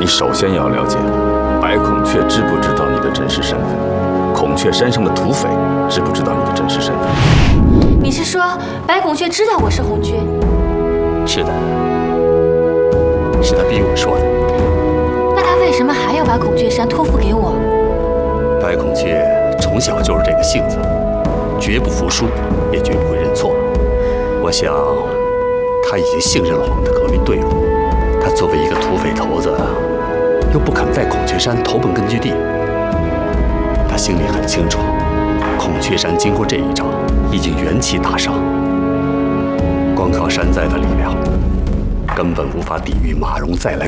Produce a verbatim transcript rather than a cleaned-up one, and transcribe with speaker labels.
Speaker 1: 你首先要了解，白孔雀知不知道你的真实身份？孔雀山上的土匪知不知道你的真实身份？
Speaker 2: 你是说白孔雀知道我是红军？
Speaker 3: 是的，是他逼我说的。
Speaker 2: 那他为什么还要把孔雀山托付给我？
Speaker 3: 白孔雀从小就是这个性子，绝不服输，也绝不会认错。我想，他已经信任了我们的革命队伍。他作为一个土匪头子，又不肯在孔雀山投奔根据地，他心里很清楚，孔雀山经过这一仗，已经元气大伤。光靠山寨的力量，根本无法抵御马蓉再来